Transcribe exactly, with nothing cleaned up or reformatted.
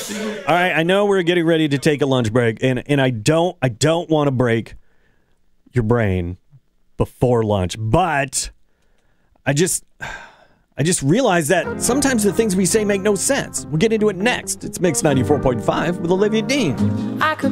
All right, I know we're getting ready to take a lunch break, and, and I don't I don't want to break your brain before lunch, but I just I just realized that sometimes the things we say make no sense. We'll get into it next. It's Mix ninety-four point five with Olivia Dean. I could